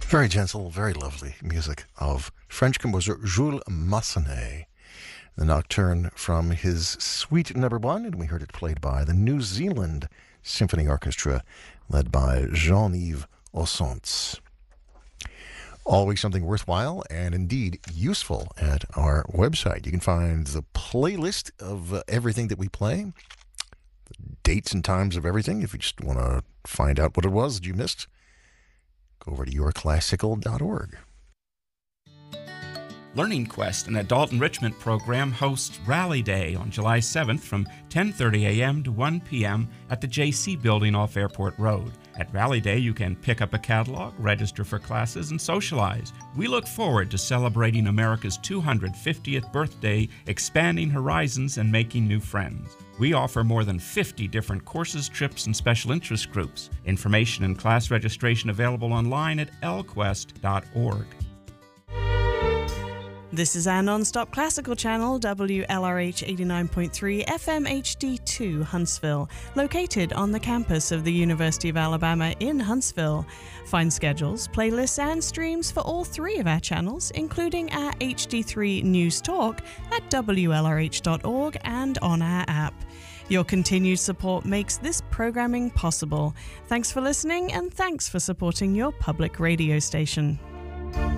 Very gentle, very lovely music of French composer Jules Massenet. The Nocturne from his Suite Number 1, and we heard it played by the New Zealand Symphony Orchestra, led by Jean-Yves Ossonce. Always something worthwhile and indeed useful at our website. You can find the playlist of everything that we play, the dates and times of everything. If you just want to find out what it was that you missed, go over to yourclassical.org. Learning Quest, an adult enrichment program, hosts Rally Day on July 7th from 10:30 a.m. to 1 p.m. at the JC Building off Airport Road. At Rally Day, you can pick up a catalog, register for classes, and socialize. We look forward to celebrating America's 250th birthday, expanding horizons, and making new friends. We offer more than 50 different courses, trips, and special interest groups. Information and class registration available online at lquest.org. This is our non-stop classical channel, WLRH 89.3 FM HD2 Huntsville, located on the campus of the University of Alabama in Huntsville. Find schedules, playlists, and streams for all three of our channels, including our HD3 News Talk at WLRH.org and on our app. Your continued support makes this programming possible. Thanks for listening, and thanks for supporting your public radio station.